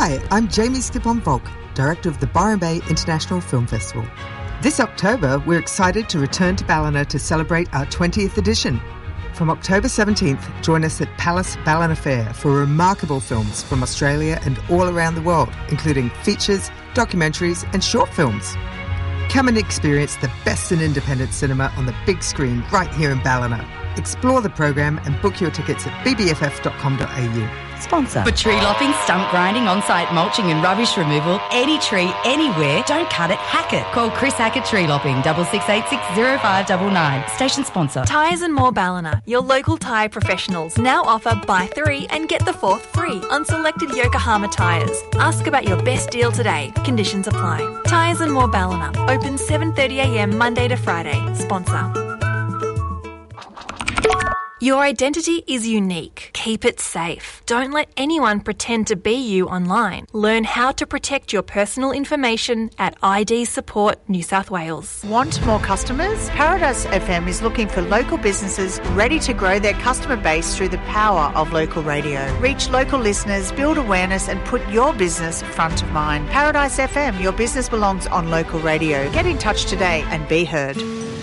Hi, I'm Jamie Skipon-Volk, Director of the Byron Bay International Film Festival. This October, we're excited to return to Ballina to celebrate our 20th edition. From October 17th, join us at Palace Ballina Fair for remarkable films from Australia and all around the world, including features, documentaries and short films. Come and experience the best in independent cinema on the big screen right here in Ballina. Explore the program and book your tickets at bbff.com.au. Sponsor. For tree lopping, stump grinding, on-site mulching and rubbish removal, any tree, anywhere, don't cut it, hack it. Call Chris Hackett Tree Lopping, 6686 0599. Station sponsor. Tyres and More Ballina, your local tyre professionals, now offer buy 3 and get the 4th free on selected Yokohama tyres. Ask about your best deal today. Conditions apply. Tyres and More Ballina, open 7:30am Monday to Friday. Sponsor. Your identity is unique. Keep it safe. Don't let anyone pretend to be you online. Learn how to protect your personal information at ID Support New South Wales. Want more customers? Paradise FM is looking for local businesses ready to grow their customer base through the power of local radio. Reach local listeners, build awareness and put your business front of mind. Paradise FM, your business belongs on local radio. Get in touch today and be heard.